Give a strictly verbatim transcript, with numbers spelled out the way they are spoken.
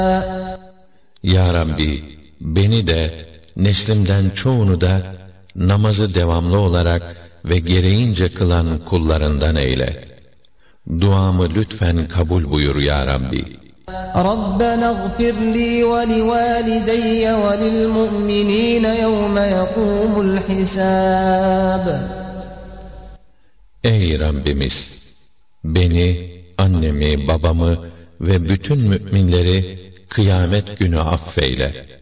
Ya Rabbi, beni de, neslimden çoğunu da namazı devamlı olarak ve gereğince kılan kullarından eyle. Duamı lütfen kabul buyur ya Rabbi. رَبَّنَا اغْفِرْ لِي وَلِوَالِدَيَّ وَلِلْمُؤْمِنِينَ يَوْمَ يَقُومُ الْحِسَابُ. Ey Rabbimiz! Beni, annemi, babamı ve bütün müminleri kıyamet günü affeyle.